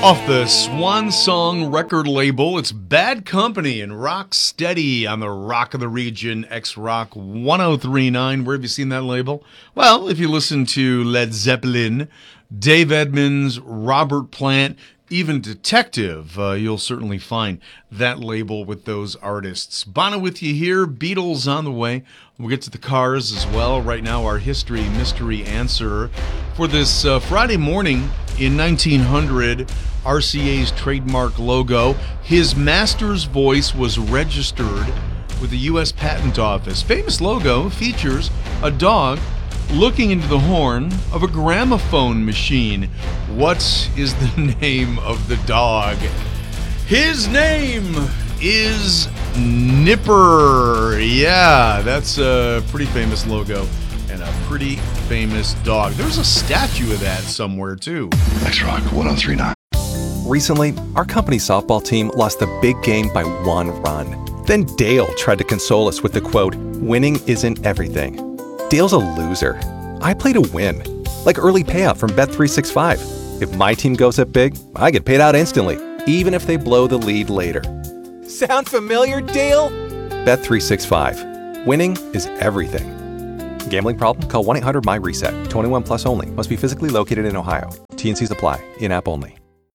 Off the Swan Song record label, it's Bad Company and Rock Steady on the Rock of the Region, X-Rock 1039. Where have you seen that label? Well, if you listen to Led Zeppelin, Dave Edmunds, Robert Plant, even Detective, you'll certainly find that label with those artists. Bono with you here, Beatles on the way. We'll get to the Cars as well. Right now, our history mystery answer for this Friday morning in 1900, RCA's trademark logo. His master's voice was registered with the U.S. Patent Office. Famous logo features a dog looking into the horn of a gramophone machine. What is the name of the dog? His name is Nipper. Yeah, that's a pretty famous logo and a pretty famous dog. There's a statue of that somewhere, too. X-Rock 1039. Recently, our company softball team lost the big game by 1 run. Then Dale tried to console us with the quote, "Winning isn't everything." Dale's a loser. I play to win. Like early payout from Bet365. If my team goes up big, I get paid out instantly, even if they blow the lead later. Sound familiar, Dale? Bet365. Winning is everything. Gambling problem? Call 1-800-MY-RESET. 21 plus only. Must be physically located in Ohio. T&Cs apply. In-app only.